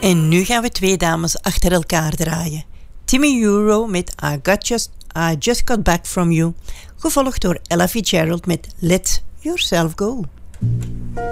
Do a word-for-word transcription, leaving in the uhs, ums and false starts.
En nu gaan we twee dames achter elkaar draaien. Timmy Euro met I, got just, I Just Got Back From You, gevolgd door Ella Fitzgerald met Let Yourself Go.